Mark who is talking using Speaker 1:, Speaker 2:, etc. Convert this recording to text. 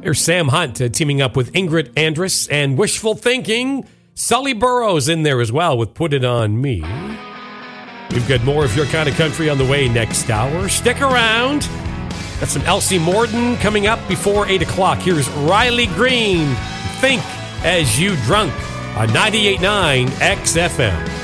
Speaker 1: There's Sam Hunt teaming up with Ingrid Andress and Wishful Thinking. Sully Burrows in there as well with Put It On Me. We've got more of your kind of country on the way next hour. Stick around. Got some Elsie Morden coming up before 8 o'clock. Here's Riley Green. Think As You Drunk on 98.9 XFM.